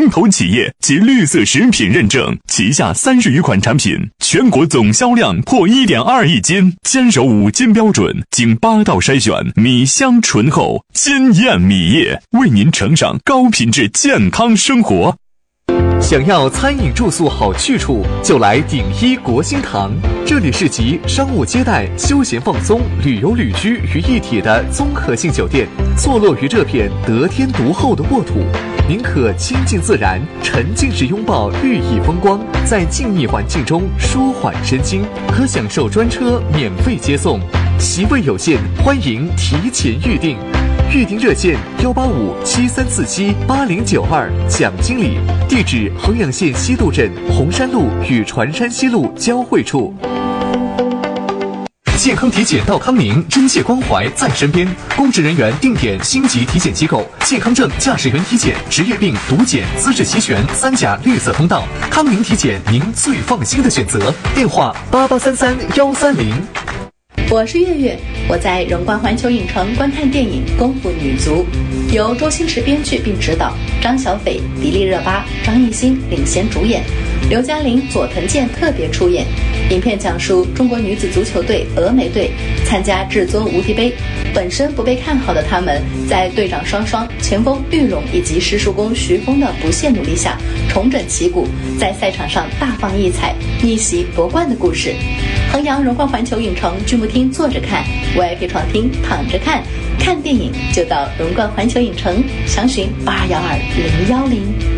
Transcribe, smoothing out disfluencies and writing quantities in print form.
龙头企业及绿色食品认证，旗下30余款产品，全国总销量破1.2亿斤，坚守5金标准，经8道筛选，米香醇厚，金燕米业为您呈上高品质健康生活。 想要餐饮住宿好去处，就来鼎一国兴堂。这里是集商务接待、休闲放松、旅游旅居于一体的综合性酒店，坐落于这片得天独厚的沃土。您可亲近自然，沉浸式拥抱绿意风光，在静谧环境中舒缓身心，可享受专车免费接送。席位有限，欢迎提前预订。预订热线18573478092，蒋经理。地址：衡阳县西渡镇红山路与船山西路交汇处。健康体检到康宁，真切关怀在身边。公职人员定点星级体检机构，健康证、驾驶员体检、职业病、毒检、资质齐全，3甲绿色通道。康宁体检，您最放心的选择。电话8833-130。 我是月月，我在荣冠环球影城观看电影《功夫女足》，由周星驰编剧并执导，张小斐、迪丽热巴、张艺兴领衔主演，刘嘉玲、佐藤健特别出演。影片讲述中国女子足球队峨眉队参加至尊无敌杯，本身不被看好的他们，在队长双双、前锋玉龙以及师叔公徐峰的不懈努力下，重整旗鼓，在赛场上大放异彩，逆袭夺冠的故事。衡阳荣冠环球影城剧目厅坐着看， VIP 床厅躺着看，看电影就到荣冠环球影城，详询8212-010。